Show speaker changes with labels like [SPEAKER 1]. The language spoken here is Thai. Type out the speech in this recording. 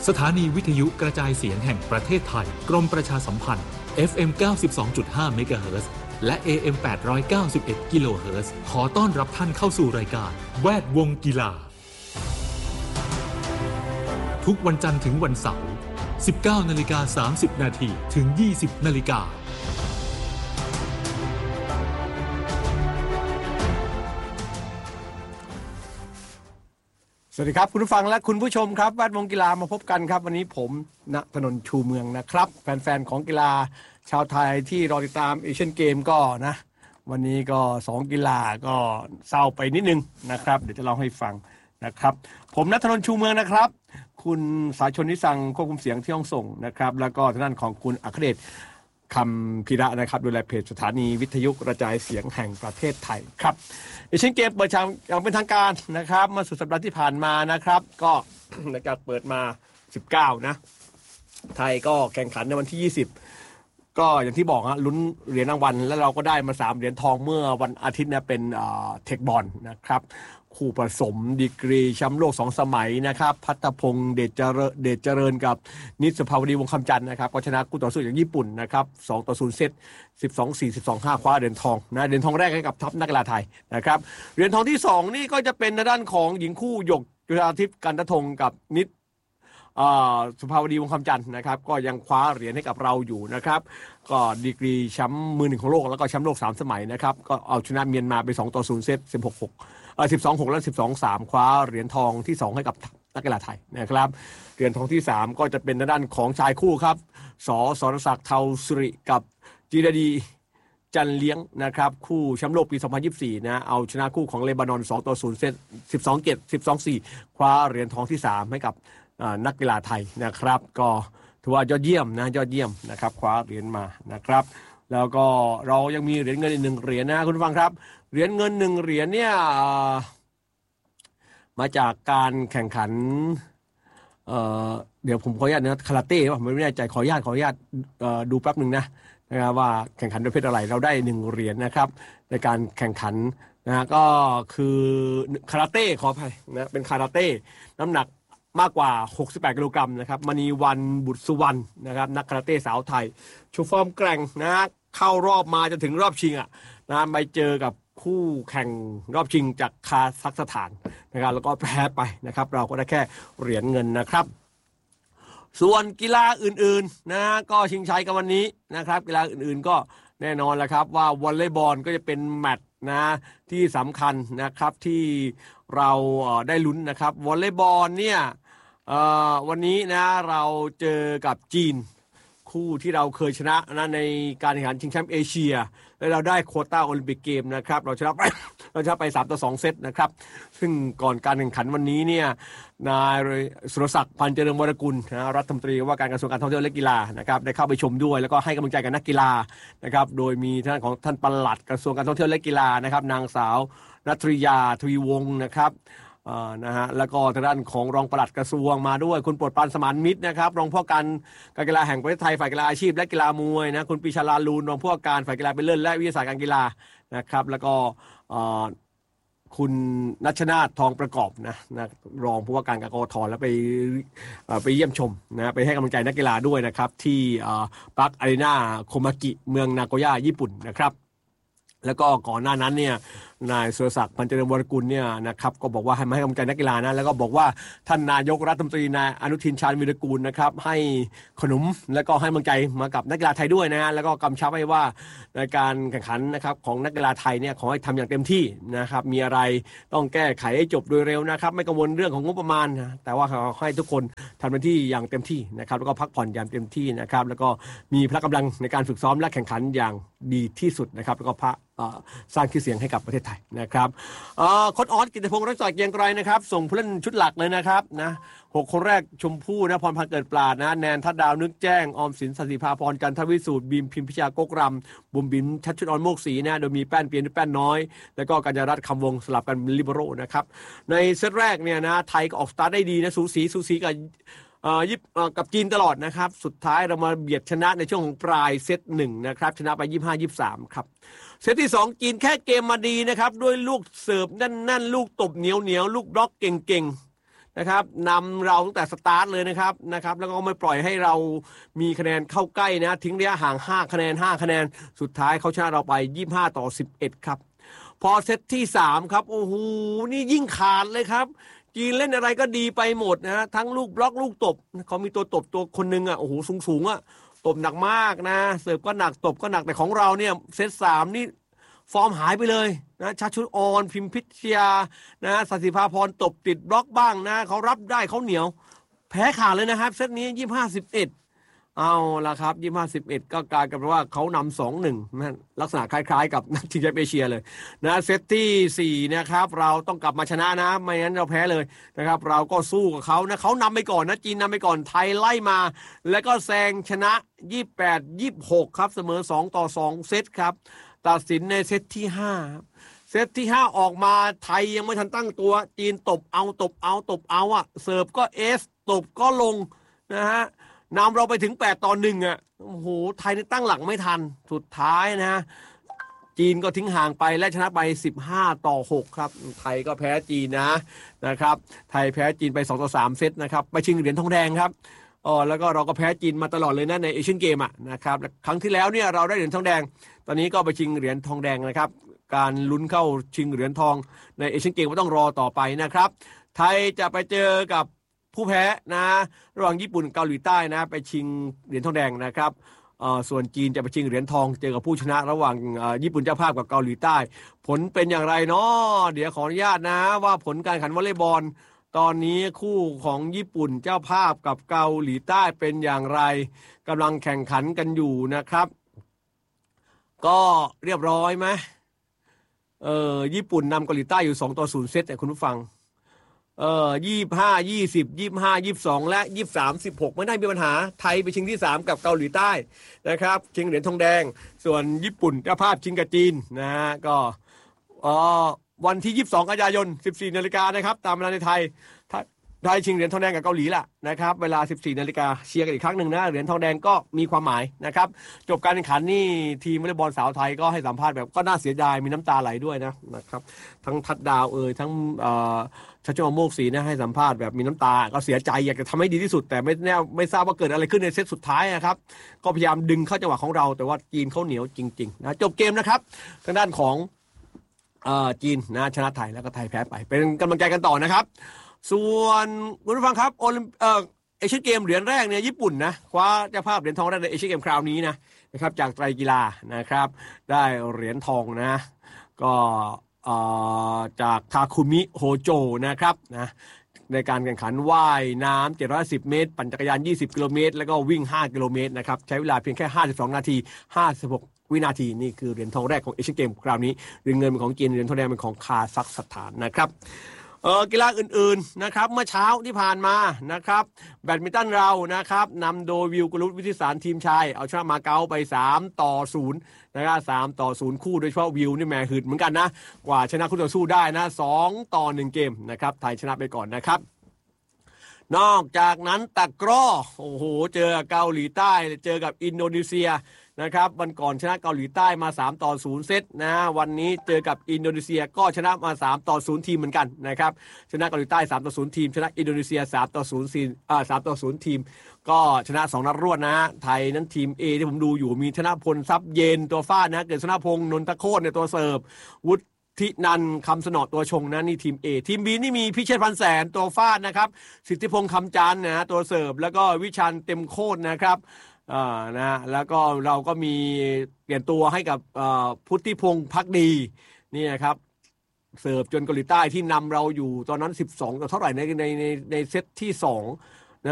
[SPEAKER 1] สถานีวิทยุกระจายเสียงแห่งประเทศไทยกรมประชาสัมพันธ์ FM 92.5 เมกะเฮิรตซ์และ AM 891 กิโลเฮิรตซ์ขอต้อนรับท่านเข้าสู่รายการแวดวงกีฬาทุกวันจันทร์ถึงวันเสาร์ 19:30 น.ถึง 20:00 น.
[SPEAKER 2] สวัสดีครับคุณผู้ฟังและคุณผู้ชมครับแวดวงกีฬามาพบกันครับวันนี้ผมณถนนชูเมืองนะครับแฟนๆของกีฬาชาวไทยที่รอติดตามเอเชียนเกมก็นะวันนี้ก็2กีฬาก็เศร้าไปนิดนึงนะครับเดี๋ยวจะเล่าให้ฟังนะครับผมณถนนชูเมืองนะครับคุณสายชนนิสังควบคุมเสียงที่ห้องส่งนะครับแล้วก็ทางด้านของคุณอัครเดชคำพิระนะครับดูแลเพจสถานีวิทยุกระจายเสียงแห่งประเทศไทยครับเอเชียนเกมเปิดฉากอย่างเป็นทางการนะครับเมื่อสุดสัปดาห์ที่ผ่านมานะครับก็ ในการเปิดมา19นะไทยก็แข่งขันในวันที่20ก็อย่างที่บอกฮะลุ้นเหรียญรางวัลแล้วเราก็ได้มา3เหรียญทองเมื่อวันอาทิตย์เนี่ยเป็นเทคบอลนะครับคู่ผสมดีกรีแชมป์โลก2สมัยนะครับพัฒพงษ์เดชเจริญกับนิสภาวดีวงคำจันทร์นะครับก็ชนะคู่ต่อสู้จากญี่ปุ่นนะครับ2-0เซต 12-4 12-5 คว้าเหรียญทองนะเหรียญทองแรกให้กับทัพนักกีฬาไทยนะครับเหรียญทองที่2นี่ก็จะเป็นในด้านของหญิงคู่หยกจุฬาทิพย์กันทธงกับนิสสุภาวดีวงคำจันทร์นะครับก็ยังคว้าเหรียญให้กับเราอยู่นะครับก็ดีกรีแชมป์มือ1ของโลกแล้วก็แชมป์โลก3สมัยนะครับก็เอาชนะเมียนมาไป2-0เซต 16-6 12-6 และ 12-3 คว้าเหรียญทองที่2ให้กับนักกีฬาไทยนะครับเหรียญทองที่3ก็จะเป็นด้านของชายคู่ครับสรศักดิ์เทาสุริกับจีรดีจันเลี้ยงนะครับคู่แชมป์โลกปี2024นะเอาชนะคู่ของเลบานอน2-0เซต 12-7 12-4 คว้าเหรียญทองที่3ให้กับนักกีฬาไทยนะครับก็ถือว่ายอดเยี่ยมนะครับคว้าเหรียญมานะครับแล้วก็เรายังมีเหรียญเงินอีก1เหรียญนะคุณผู้ฟังครับเหรียญเงิน1เหรียญเนี่ยมาจากการแข่งขันเดี๋ยวผมขออนุญาตนะคาราเต้ป่ะไม่แน่ใจขออนุญาตดูแป๊บนึงนะครับว่าแข่งขันประเภทอะไรเราได้1เหรียญนะครับในการแข่งขันนะก็คือคาราเต้ขออภัยนะเป็นคาราเต้น้ำหนักมากกว่า68กิโลกรัมนะครับมณีวรรณบุตรสุวรรณนะครับนักคาราเต้สาวไทยโชว์ฟอร์มแกร่งนะเข้ารอบมาจนถึงรอบชิงนะไปเจอกับคู่แข่งรอบชิงจากคาซัคสถานนะครับแล้วก็แพ้ไปนะครับเราก็ได้แค่เหรียญเงินนะครับส่วนกีฬาอื่นๆนะก็ชิงชัยกันวันนี้นะครับกีฬาอื่นๆก็แน่นอนแหละครับว่าวอลเลย์บอลก็จะเป็นแมตช์นะที่สำคัญนะครับที่เราได้ลุ้นนะครับวอลเลย์บอลเนี่ยวันนี้นะเราเจอกับจีนคู่ที่เราเคยชนะนะในการแข่งขันชิงแชมป์เอเชียและเราได้โควต้าโอลิมปิกเกมนะครับเราชนะไป3-2เซตนะครับซึ่งก่อนการแข่งขันวันนี้เนี่ยนายสุรศักดิ์พันเจริญวรกุลนะรัฐมนตรีว่าการกระทรวงการท่องเที่ยวและกีฬานะครับได้เข้าไปชมด้วยแล้วก็ให้กำลังใจกับนักกีฬานะครับโดยมีท่านของท่านปลัดกระทรวงการท่องเที่ยวและกีฬานะครับนางสาวณัฐริยาทวีวงศ์นะครับนะฮะแล้วก็ทางด้านของรองปลัดกระทรวงมาด้วยคุณโปรดปรานสมานมิตรนะครับรองผู้ว่าการกีฬาแห่งประเทศไทยฝ่ายกีฬาอาชีพและกีฬามวยนะคุณปิชาลาลูนรองผู้ว่าการฝ่ายกีฬาเป็นเลิศและวิทยาศาสตร์การกีฬานะครับแล้วก็คุณณัชนาถทองประกอบนะรองผู้ว่าการกกทแล้วไปเยี่ยมชมนะไปให้กำลังใจนักกีฬาด้วยนะครับที่ปาร์คอารีนาโคมากิเมืองนาโกย่าญี่ปุ่นนะครับแล้วก็ก่อนหน้านั้นเนี่ยนายสุรศักดิ์พันเจริญวรกุลเนี่ยนะครับก็บอกว่าให้มาให้กำลังใจนักกีฬานะแล้วก็บอกว่าท่านนายกรัฐมนตรีนายอนุทินชาญวีรกูลนะครับให้ขนมแล้วก็ให้กำลังใจมากับนักกีฬาไทยด้วยนะฮะแล้วก็กำชับให้ว่าในการแข่งขันนะครับของนักกีฬาไทยเนี่ยขอให้ทำอย่างเต็มที่นะครับมีอะไรต้องแก้ไขให้จบโดยเร็วนะครับไม่กังวลเรื่องของงบประมาณนะแต่ว่าขอให้ทุกคนทำหน้าที่อย่างเต็มที่นะครับแล้วก็พักผ่อนอย่างเต็มที่นะครับแล้วก็มีพละกำลังในการฝึกซ้อมและแข่งขันอย่างดีที่สุดนะครับแล้วก็สร้างชื่อเสียงให้กับประเทศไทยนะครับโค้ชออสกิตติพงษ์รักษาเกียงไกรนะครับส่งผู้เล่นชุดหลักเลยนะครับนะ6คนแรกชมพู่นะพรพันธ์เกิดปราดนะแนนทัดดาวนึกแจ้งออมสินสันติภาพรจันทวิสูตรบีมพิมพิชากกรำบุ๋มบิ๋มชัชชุดอ่อนโมกศรีนะโดยมีแป้นเปียนแป้นน้อยแล้วก็กัญญารัตน์คำวงสลับกันลิเบโร่นะครับในเซตแรกเนี่ยนะไทยก็ออกสตาร์ทได้ดีนะสูสีกับจีนตลอดนะครับสุดท้ายเรามาเบียดชนะในช่วงของปลายเซต1นะครับชนะไป 25-23 ครับเซตที่2จีนแค่เกมมาดีนะครับด้วยลูกเสิร์ฟแน่นๆลูกตบเหนียวลูกบล็อกเก่งๆนะครับนำเราตั้งแต่สตาร์ทเลยนะครับแล้วก็ไม่ปล่อยให้เรามีคะแนนเข้าใกล้นะทิ้งระยะห่าง5คะแนนสุดท้ายเขาชนะเราไป25-11ครับพอเซตที่3ครับโอ้โหนี่ยิ่งขาดเลยครับจีนเล่นอะไรก็ดีไปหมดนะทั้งลูกบล็อกลูกตบเขามีตัวตบตัวคนนึงอ่ะโอ้โหสูงอ่ะตบหนักมากนะเสิร์ฟก็หนักตบก็หนักแต่ของเราเนี่ยเซต3นี่ฟอร์มหายไปเลยนะชาชุดออนพิมพิชยานะสัสิภาพรตบติดบล็อกบ้างนะเขารับได้เขาเหนียวแพ้ขาดเลยนะครับเซตนี้25-11เอาละครับ25-11ก็กลายเป็นว่าเขานำ 2-1 นะลักษณะคล้ายๆกับนักชิงแชมป์เอเชียเลยนะเซตที่4นะครับเราต้องกลับมาชนะนะไม่งั้นเราแพ้เลยนะครับเราก็สู้กับเขานะเขานำไปก่อนนะจีนนำไปก่อนไทยไล่มาแล้วก็แซงชนะ28-26ครับเสมอ2-2เซตครับตัดสินในเซตที่5เซตที่5ออกมาไทยยังไม่ทันตั้งตัวจีนตบเอาอ่ะเสิร์ฟก็เอสตบก็ลงนะฮะนำเราไปถึง8-1อ่ะโอ้โหไทยนี่ตั้งหลักไม่ทันสุดท้ายนะจีนก็ทิ้งห่างไปและชนะไป15-6ครับไทยก็แพ้จีนนะครับไทยแพ้จีนไป2-3เซตนะครับไปชิงเหรียญทองแดงครับแล้วก็เราก็แพ้จีนมาตลอดเลยนะในเอเชียนเกมนะครับครั้งที่แล้วเนี่ยเราได้เหรียญทองแดงตอนนี้ก็ไปชิงเหรียญทองแดงนะครับการลุ้นเข้าชิงเหรียญทองในเอเชียนเกมก็ต้องรอต่อไปนะครับไทยจะไปเจอกับผู้แพ้นะระหว่างญี่ปุ่นเกาหลีใต้นะไปชิงเหรียญทองแดงนะครับส่วนจีนจะไปชิงเหรียญทองเจอกับผู้ชนะระหว่างญี่ปุ่นเจ้าภาพกับเกาหลีใต้ผลเป็นอย่างไรเนาะเดี๋ยวขออนุญาตนะว่าผลการแข่งขันวอลเลย์บอลตอนนี้คู่ของญี่ปุ่นเจ้าภาพกับเกาหลีใต้เป็นอย่างไรกำลังแข่งขันกันอยู่นะครับก็เรียบร้อยไหมญี่ปุ่นนำเกาหลีใต้อยู่2-0เซตแต่คุณผู้ฟัง25-20 25-22และ23-16ไม่ได้มีปัญหาไทยไปชิงที่3กับเกาหลีใต้นะครับชิงเหรียญทองแดงส่วนญี่ปุ่นเจ้าภาพชิงกับจีนนะฮะก็วันที่22กันยายน 14 นาฬิกานะครับตามเวลาในไทยชิงเหรียญทองแดงกับเกาหลีล่ะนะครับเวลา 14 นาฬิกาเชียร์กันอีกครั้งหนึ่งนะเหรียญทองแดงก็มีความหมายนะครับจบการแข่งขันนี่ทีมวอลเลย์บอลสาวไทยก็ให้สัมภาษณ์แบบก็น่าเสียดายมีน้ำตาไหลด้วยนะครับทั้งทัดดาวทั้งชัชวานโมกศรีนะให้สัมภาษณ์แบบมีน้ำตาก็เสียใจอยากจะทำให้ดีที่สุดแต่ไม่ทราบว่าเกิดอะไรขึ้นในเซตสุดท้ายนะครับก็พยายามดึงเข้าจังหวะของเราแต่ว่าจีนเขาเหนียวจริงๆนะจบเกมนะครับทางด้านของจีนนะชนะไทยแล้วก็ไทยแพ้ไปเป็นกำลังใจกันต่อนะครับส่วนคุณผู้ฟังครับเอเชียนเกมเหรียญแรกเนี่ยญี่ปุ่นนะคว้าเจ้าภาพเหรียญทองได้ในเอเชียนเกมคราวนี้นะครับจากไตรกีฬานะครับได้เหรียญทองนะก็จากทาคุมิโฮโจนะครับนะในการแข่งขันว่ายน้ำ710 เมตรปั่นจักรยาน20 กิโลเมตรแล้วก็วิ่ง5 กิโลเมตรนะครับใช้เวลาเพียงแค่52 นาที 56 วินาทีนี่คือเหรียญทองแรกของเอเชียนเกมคราวนี้เหรียญเงินเป็นของจีนเหรียญทองแดงเป็นของคาซัคสถานนะครับกีฬาอื่นๆนะครับเมื่อเช้าที่ผ่านมานะครับแบดมินตันเรานะครับนำโดยวิวกุลุวิทิสารทีมชายเอาชนะมาเก๊าไป3-0นะครับ3-0คู่โดยเฉพาะวิวนี่แหมหืดเหมือนกันนะกว่าชนะคู่ต่อสู้ได้นะ2-1เกมนะครับไทยชนะไปก่อนนะครับนอกจากนั้นตะกร้อโอ้โหเจอเกาหลีใต้เจอกับอินโดนีเซียนะครับวันก่อนชนะเกาหลีใต้มา3-0เซตนะวันนี้เจอกับอินโดนีเซียก็ชนะมา3-0ทีมเหมือนกันนะครับชนะเกาหลีใต้3-0ทีมชนะอินโดนีเซีย3-0ทีมก็ชนะ2นัดรวดนะไทยนั้นทีม A ที่ผมดูอยู่มีธนพลทรัพย์เย็นตัวฟาดนะเกิดธนพงษ์นนทโคตรในตัวเสิร์ฟวุฒิทินันคำสนอตัวชงนะนี่ทีม A ทีม B นี่มีพิเชษพันแสนตัวฟาดนะครับสิทธิพงษ์คำจันทร์นะตัวเสิร์ฟแล้วก็วิชันเต็มโคตรนะครับนะแล้วก็เราก็มีเปลี่ยนตัวให้กับพุทธิพงษ์ภักดีนี่นะครับเสิร์ฟจนเกาหลีใต้ที่นำเราอยู่ตอนนั้น12ต่อเท่าไหร่ในเซตที่2